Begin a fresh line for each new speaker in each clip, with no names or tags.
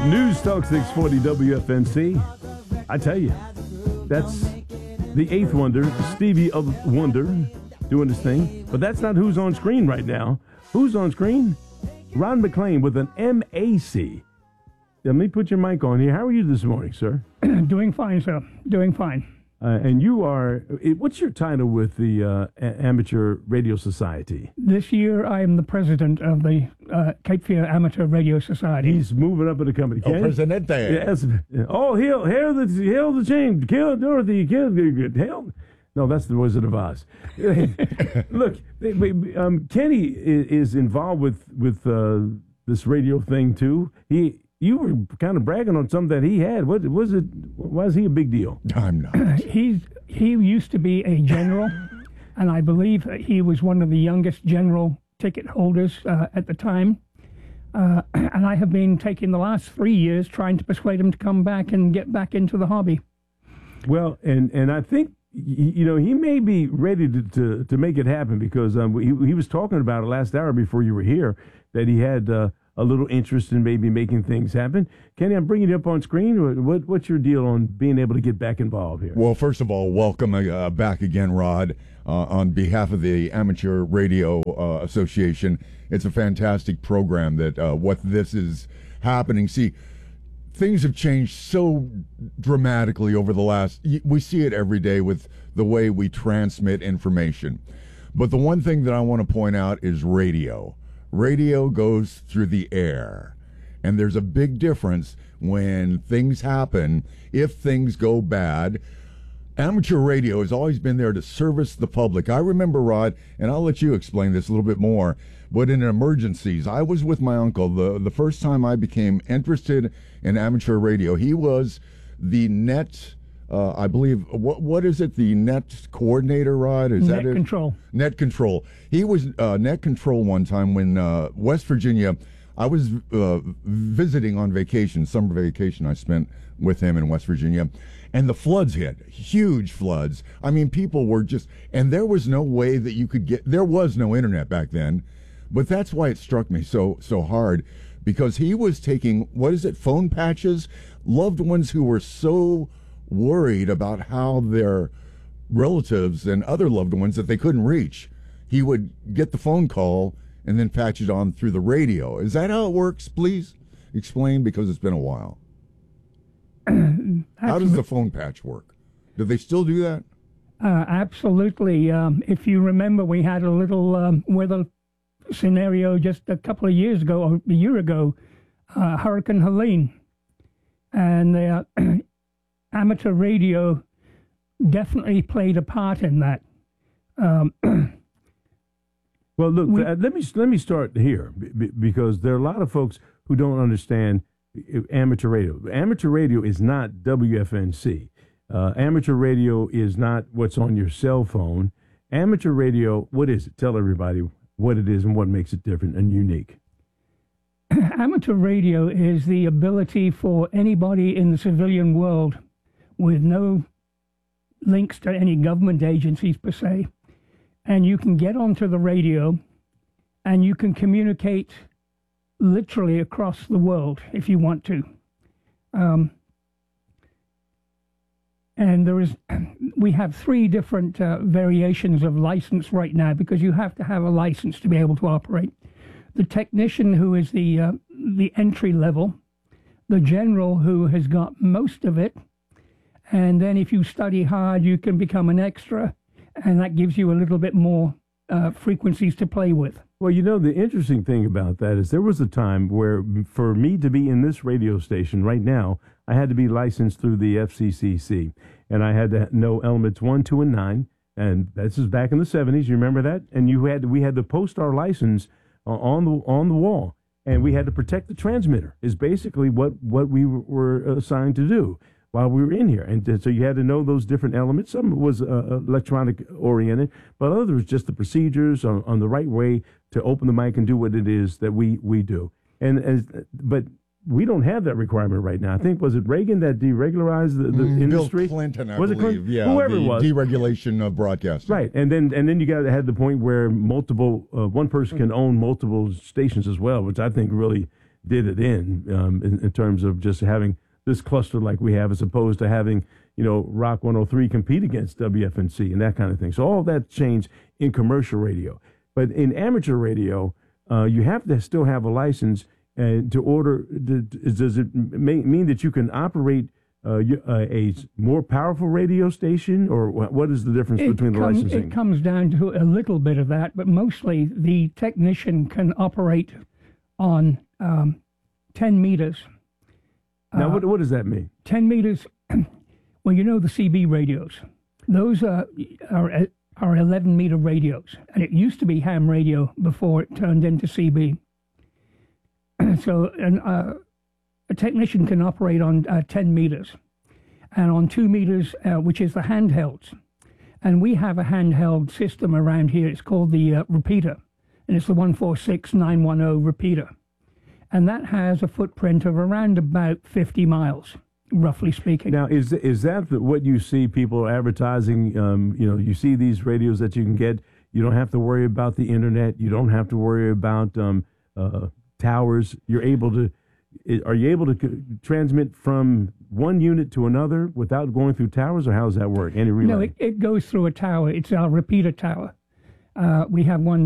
News Talk 640 WFNC. I tell you, that's the eighth wonder, Stevie of Wonder, doing his thing. But that's not who's on screen right now. Who's on screen? Ron McLean with an MAC. Let me put your mic on here. How are you this morning, sir?
Doing fine, sir. Doing fine.
And you are, what's your title with the Amateur Radio Society?
This year, I am the president of the Cape Fear Amateur Radio Society.
He's moving up in the company.
Oh, Presidente.
Yes. Oh, hail the change. Kill Dorothy. Hail. No, that's the Wizard of Oz. Look, Kenny is involved with this radio thing, too. You were kind of bragging on something that he had. What was it? Why is he a big deal?
I'm not.
He used to be a general, and I believe he was one of the youngest general ticket holders at the time. And I have been taking the last 3 years trying to persuade him to come back and get back into the hobby.
Well, and I think, you know, he may be ready to make it happen because he was talking about it last hour before you were here, that he had a little interest in maybe making things happen. Kenny, I'm bringing you up on screen. What's your deal on being able to get back involved here?
Well, first of all, welcome back again, Rod, on behalf of the Amateur Radio Association. It's a fantastic program that what this is happening. See, things have changed so dramatically over the last, we see it every day with the way we transmit information. But the one thing that I want to point out is radio. Radio goes through the air, and there's a big difference when things happen. If things go bad, amateur radio has always been there to service the public. I remember, Rod, and I'll let you explain this a little bit more, but in emergencies, I was with my uncle the first time I became interested in amateur radio. He was the net, I believe, what is it, the net coordinator, Rod? Is
net
that it?
Control.
Net control. He was net control one time when West Virginia, I was visiting on vacation, summer vacation I spent with him in West Virginia, and the floods hit, huge floods. I mean, people were just, and there was no way that you could get, there was no internet back then, but that's why it struck me so hard, because he was taking, what is it, phone patches, loved ones who were so worried about how their relatives and other loved ones that they couldn't reach. He would get the phone call and then patch it on through the radio. Is that how it works? Please explain, because it's been a while. How does the phone patch work? Do they still do that?
Absolutely. If you remember, we had a little weather scenario just a couple of years ago, or a year ago, Hurricane Helene. And amateur radio definitely played a part in that.
Well, look, let me start here because there are a lot of folks who don't understand amateur radio. Amateur radio is not WFNC. Amateur radio is not what's on your cell phone. Amateur radio, what is it? Tell everybody what it is and what makes it different and unique.
Amateur radio is the ability for anybody in the civilian world with no links to any government agencies per se, and you can get onto the radio and you can communicate literally across the world if you want to. And we have three different variations of license right now, because you have to have a license to be able to operate. The technician, who is the entry level, the general, who has got most of it, and then if you study hard, you can become an extra, and that gives you a little bit more frequencies to play with.
Well, you know, the interesting thing about that is there was a time where for me to be in this radio station right now, I had to be licensed through the FCCC, and I had to know elements 1, 2, and 9, and this is back in the 70s. You remember that? And we had to post our license on the wall, and we had to protect the transmitter. Is basically what we were assigned to do while we were in here. And so you had to know those different elements. Some was electronic oriented, but others just the procedures on the right way to open the mic and do what it is that we do. But we don't have that requirement right now. I think, was it Reagan that deregularized the industry?
Bill Clinton, I
believe.
Clinton? Yeah,
whoever it was.
Deregulation of broadcasting.
Right, and then you got had the point where multiple one person can own multiple stations as well, which I think really did it in terms of just having this cluster like we have, as opposed to having, Rock 103 compete against WFNC and that kind of thing. So all that changed in commercial radio. But in amateur radio, you have to still have a license to order. Does it mean that you can operate a more powerful radio station, or what is the difference between the licensing?
It comes down to a little bit of that, but mostly the technician can operate on 10 meters.
Now, what does that mean?
10 meters, well, the CB radios. Those are 11-meter radios, and it used to be ham radio before it turned into CB. So a technician can operate on 10 meters, and on 2 meters, which is the handhelds. And we have a handheld system around here. It's called the repeater, and it's the 146910 repeater. And that has a footprint of around about 50 miles, roughly speaking.
Now, is that what you see people advertising? You see these radios that you can get. You don't have to worry about the internet. You don't have to worry about towers. Are you able to transmit from one unit to another without going through towers, or how does that work? Any relay?
No, it goes through a tower. It's our repeater tower. We have one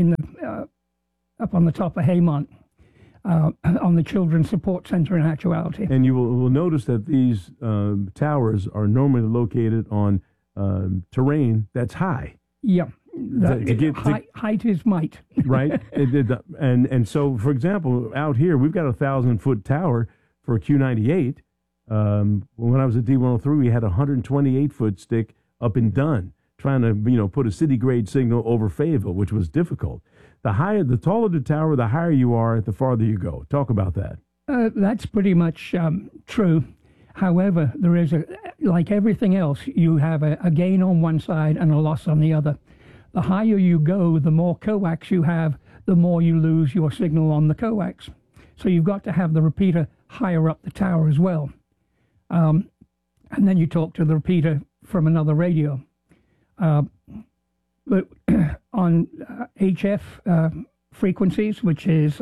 up on the top of Haymont, on the Children's Support Center in actuality.
And you will notice that these towers are normally located on terrain that's high.
Yeah. Height is might.
Right. And so, for example, out here, we've got a 1,000-foot tower for a Q98. When I was at D103, we had a 128-foot stick up in Dunn, trying to, put a city-grade signal over Fayetteville, which was difficult. The taller the tower, the higher you are, the farther you go. Talk about that.
That's pretty much true. However, there is like everything else, you have a gain on one side and a loss on the other. The higher you go, the more coax you have, the more you lose your signal on the coax. So you've got to have the repeater higher up the tower as well. And then you talk to the repeater from another radio. But on HF frequencies, which is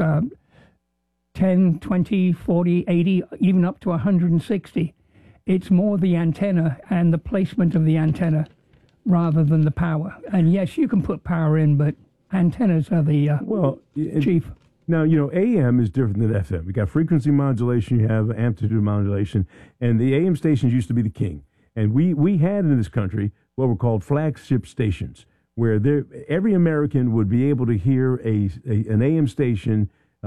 10, 20, 40, 80, even up to 160, it's more the antenna and the placement of the antenna rather than the power. And yes, you can put power in, but antennas are the chief.
Now, AM is different than FM. We got frequency modulation, you have amplitude modulation, and the AM stations used to be the king. And we had in this country what were called flagship stations, where every American would be able to hear an AM station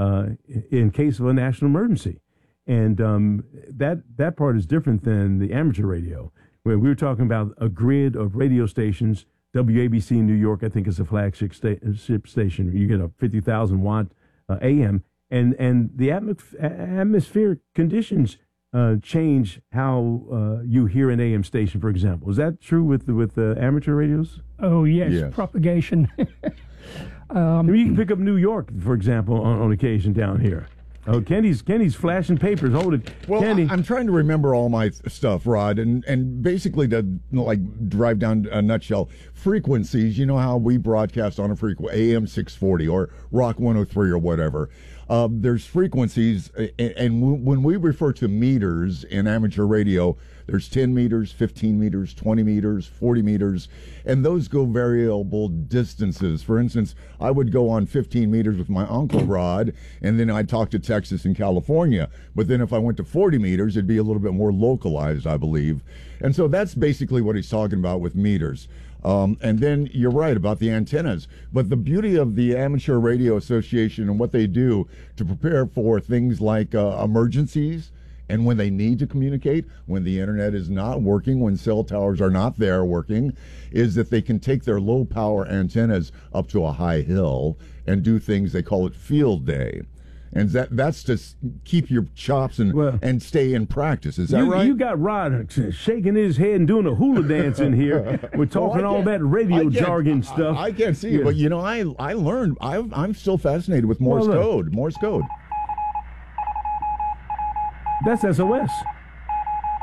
in case of a national emergency. And that part is different than the amateur radio, where we were talking about a grid of radio stations. WABC in New York, I think, is a flagship station. You get a 50,000 watt AM, and the atmospheric conditions change how you hear an AM station, for example. Is that true with amateur radios?
Oh yes. Propagation.
You can pick up New York, for example, on occasion down here. Oh, Kenny's flashing papers. Hold it,
well,
Kenny.
I'm trying to remember all my stuff, Rod, and basically to drive down a nutshell, frequencies. You know how we broadcast on a AM 640 or Rock 103 or whatever. There's frequencies, and when we refer to meters in amateur radio, there's 10 meters, 15 meters, 20 meters, 40 meters, and those go variable distances. For instance, I would go on 15 meters with my uncle Rod, and then I'd talk to Texas and California. But then if I went to 40 meters, it'd be a little bit more localized, I believe. And so that's basically what he's talking about with meters. And then you're right about the antennas. But the beauty of the Amateur Radio Association and what they do to prepare for things like emergencies, and when they need to communicate, when the internet is not working, when cell towers are not there working, is that they can take their low power antennas up to a high hill and do things, they call it field day. And that's to keep your chops and stay in practice. Is that right?
You got Rod shaking his head and doing a hula dance in here. We're talking all that radio jargon stuff.
I can't see it, but I learned. I'm still fascinated with Morse code. Morse code.
That's SOS.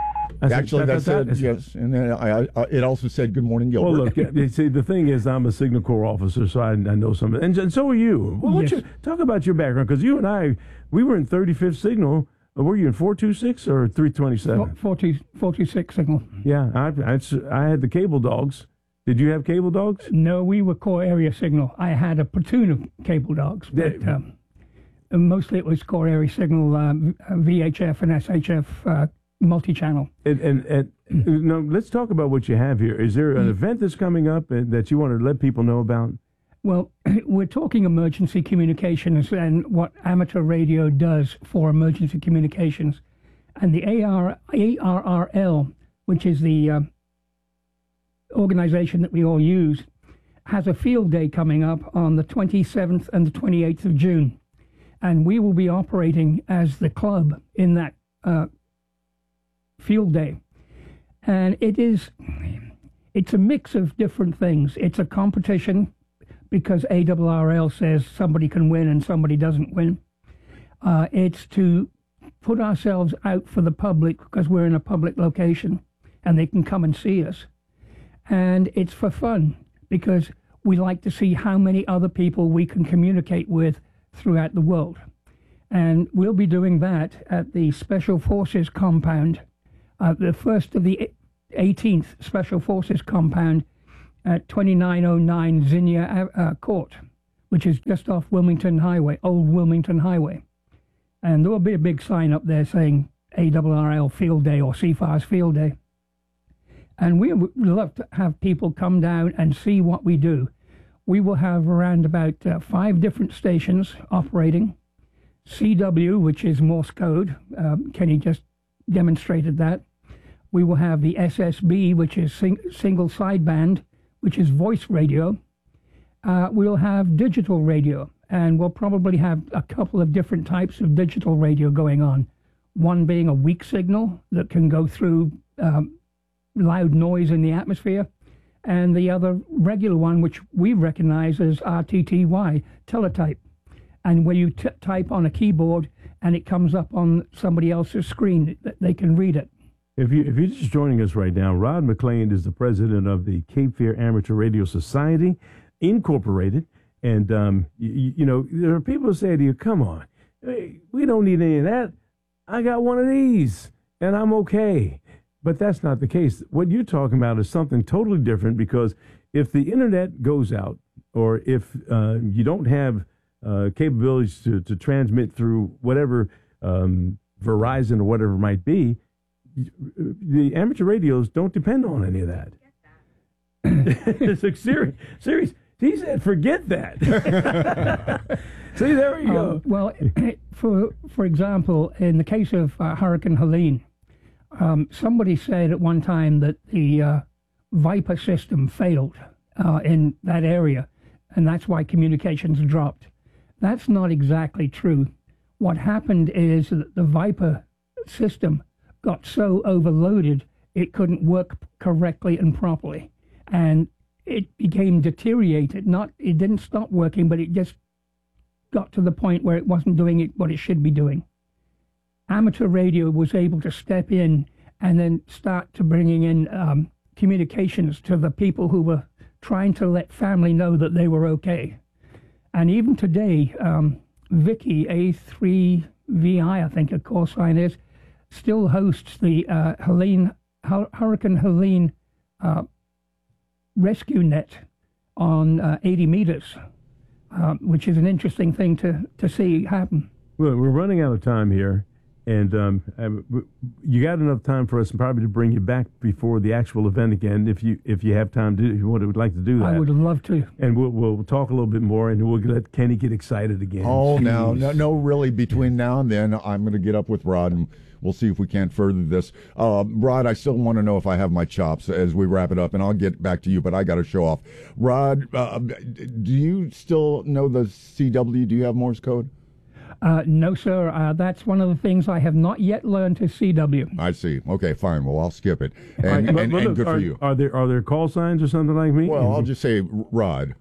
Actually, that said yes, and then it also said "Good morning, Gilbert."
Well, look, see, the thing is, I'm a Signal Corps officer, so I know some, and so are you. Well,
Yes.
Talk about your background, because you and I, we were in 35th Signal. Were you in 426 or 327?
46 signal.
Yeah, I had the cable dogs. Did you have cable dogs?
No, we were core area signal. I had a platoon of cable dogs, but mostly it was core area signal, VHF and SHF multi-channel.
And now let's talk about what you have here. Is there an event that's coming up that you want to let people know about?
Well, we're talking emergency communications and what amateur radio does for emergency communications. And the ARRL, which is the organization that we all use, has a field day coming up on the 27th and the 28th of June. And we will be operating as the club in that field day. And it's a mix of different things. It's a competition, because ARRL says somebody can win and somebody doesn't win. It's to put ourselves out for the public, because we're in a public location and they can come and see us. And it's for fun, because we like to see how many other people we can communicate with throughout the world. And we'll be doing that at the Special Forces compound, the first of the 18th Special Forces compound, at 2909 Zinnia Court, which is just off Wilmington Highway, Old Wilmington Highway. And there will be a big sign up there saying ARRL Field Day or CFARS Field Day. And we would love to have people come down and see what we do. We will have around about 5 different stations operating. CW, which is Morse code. Kenny just demonstrated that. We will have the SSB, which is single sideband, which is voice radio. We'll have digital radio, and we'll probably have a couple of different types of digital radio going on. One being a weak signal that can go through loud noise in the atmosphere, and the other regular one, which we recognize as RTTY, teletype. And where you type on a keyboard and it comes up on somebody else's screen, they can read it.
If you're just joining us right now, Rod McLean is the president of the Cape Fear Amateur Radio Society, Incorporated. And, you know, there are people who say to you, come on, hey, we don't need any of that. I got one of these and I'm okay. But that's not the case. What you're talking about is something totally different, because if the internet goes out, or if you don't have capabilities to transmit through whatever Verizon or whatever it might be, the amateur radios don't depend on any of that. It's like serious. He said, forget that. See, there we go.
Well, for example, in the case of Hurricane Helene, somebody said at one time that the Viper system failed in that area, and that's why communications dropped. That's not exactly true. What happened is that the Viper system got so overloaded it couldn't work correctly and properly, and it became deteriorated. It didn't stop working, but it just got to the point where it wasn't doing what it should be doing. Amateur radio was able to step in and then start to bringing in communications to the people who were trying to let family know that they were okay. And even today, Vicky A3VI, I think her call sign is, still hosts the Hurricane Helene rescue net on 80 meters, which is an interesting thing to see happen.
Well, we're running out of time here, and you got enough time for us probably to bring you back before the actual event again, if you have time to, if you would like to do that.
I would love to. And
we'll talk a little bit more, and we'll let Kenny get excited again.
Oh, no, really. Between now and then, I'm going to get up with Rod, and we'll see if we can't further this. Rod, I still want to know if I have my chops as we wrap it up, and I'll get back to you, but I got to show off. Rod, do you still know the CW? Do you have Morse code?
No, sir. That's one of the things I have not yet learned to CW.
I see. Okay, fine. Well, I'll skip it. And good for you.
Are there call signs or something like me?
Well, I'll just say Rod.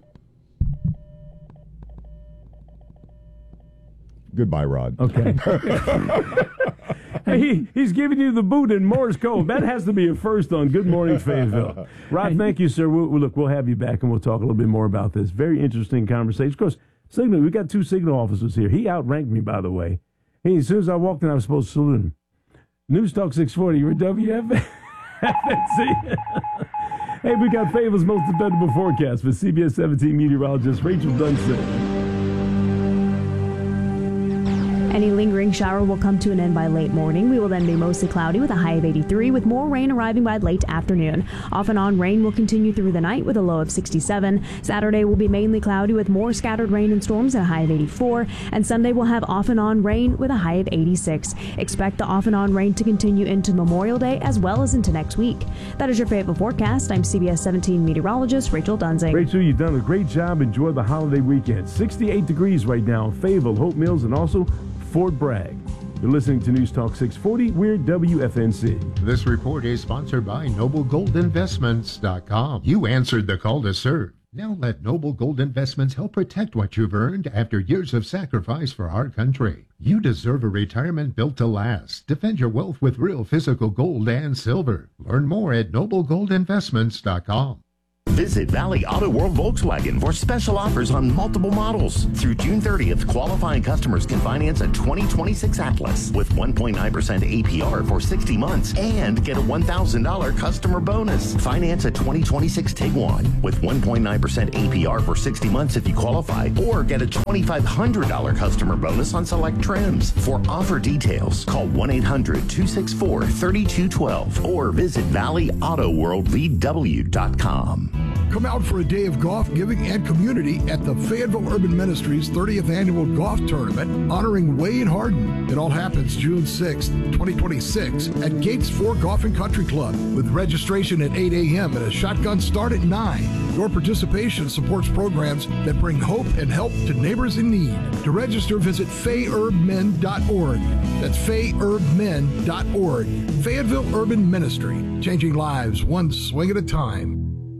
Goodbye, Rod.
Okay. He's giving you the boot in Morse code. That has to be a first on Good Morning Fayetteville. Rod, thank you, sir. We'll have you back, and we'll talk a little bit more about this. Very interesting conversation. Of course, Signal, we got 2 Signal officers here. He outranked me, by the way. Hey, as soon as I walked in, I was supposed to salute him. News Talk 640, you're WFNC. Hey, we got Fayetteville's most dependable forecast with CBS 17 meteorologist Rachel Dunson.
Any lingering shower will come to an end by late morning. We will then be mostly cloudy with a high of 83, with more rain arriving by late afternoon. Off and on rain will continue through the night with a low of 67. Saturday will be mainly cloudy with more scattered rain and storms at a high of 84. And Sunday will have off and on rain with a high of 86. Expect the off and on rain to continue into Memorial Day as well as into next week. That is your Fayetteville forecast. I'm CBS 17 meteorologist Rachel Dunzing.
Rachel, you've done a great job. Enjoy the holiday weekend. 68 degrees right now in Fayetteville, Hope Mills, and also Fort Bragg. You're listening to News Talk 640. We're WFNC.
This report is sponsored by NobleGoldInvestments.com. You answered the call to serve. Now let Noble Gold Investments help protect what you've earned after years of sacrifice for our country. You deserve a retirement built to last. Defend your wealth with real physical gold and silver. Learn more at NobleGoldInvestments.com.
Visit Valley Auto World Volkswagen for special offers on multiple models. Through June 30th, qualifying customers can finance a 2026 Atlas with 1.9% APR for 60 months and get a $1,000 customer bonus. Finance a 2026 Tiguan with 1.9% APR for 60 months if you qualify, or get a $2,500 customer bonus on select trims. For offer details, call 1-800-264-3212 or visit ValleyAutoWorldVW.com.
Come out for a day of golf, giving, and community at the Fayetteville Urban Ministries 30th Annual Golf Tournament honoring Wade Harden. It all happens June 6, 2026 at Gates 4 Golf and Country Club with registration at 8 a.m. and a shotgun start at 9. Your participation supports programs that bring hope and help to neighbors in need. To register, visit FayUrbMen.org. That's FayUrbMen.org. Fayetteville Urban Ministry, changing lives one swing at a time.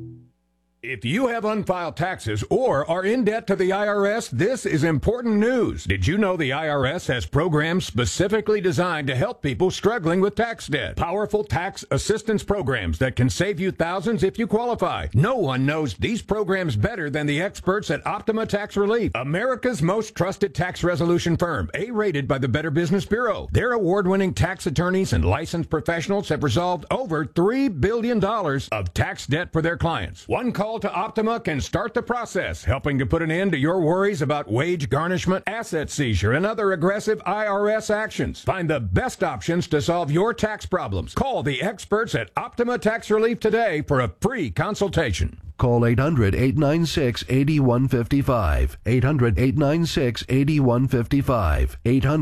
If you have unfiled taxes or are in debt to the IRS, this is important news. Did you know the IRS has programs specifically designed to help people struggling with tax debt? Powerful tax assistance programs that can save you thousands if you qualify. No one knows these programs better than the experts at Optima Tax Relief, America's most trusted tax resolution firm, A-rated by the Better Business Bureau. Their award-winning tax attorneys and licensed professionals have resolved over $3 billion of tax debt for their clients. One call to Optima can start the process, helping to put an end to your worries about wage garnishment, asset seizure, and other aggressive IRS actions. Find the best options to solve your tax problems. Call the experts at Optima Tax Relief today for a free consultation.
Call 800-896-8155. 800-896-8155.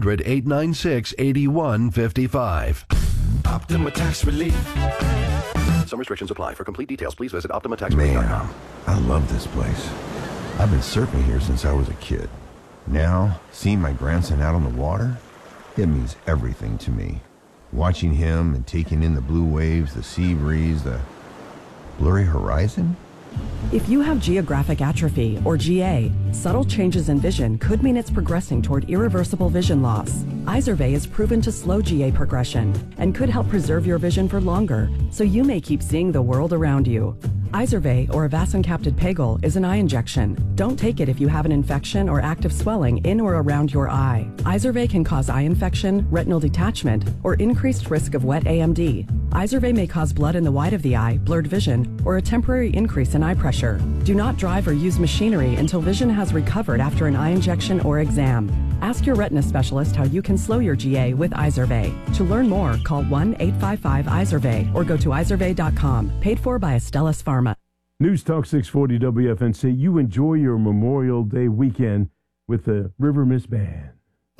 800-896-8155.
Optima Tax Relief.
Some restrictions apply. For complete details, please visit OptimaTaxRelief.com.
Man, I love this place. I've been surfing here since I was a kid. Now, seeing my grandson out on the water, it means everything to me. Watching him and taking in the blue waves, the sea breeze, the blurry horizon.
If you have geographic atrophy, or GA, subtle changes in vision could mean it's progressing toward irreversible vision loss. Izervay is proven to slow GA progression and could help preserve your vision for longer, so you may keep seeing the world around you. Izervay, or avacincaptad pegol, is an eye injection. Don't take it if you have an infection or active swelling in or around your eye. Izervay can cause eye infection, retinal detachment, or increased risk of wet AMD. Izervay may cause blood in the white of the eye, blurred vision, or a temporary increase in eye pressure. Do not drive or use machinery until vision has recovered after an eye injection or exam. Ask your retina specialist how you can slow your GA with Izervay. To learn more, call 1-855-IZERVAY or go to izervay.com. Paid for by Astellas Pharma.
News Talk 640 WFNC. You enjoy your Memorial Day weekend with the River Miss Band.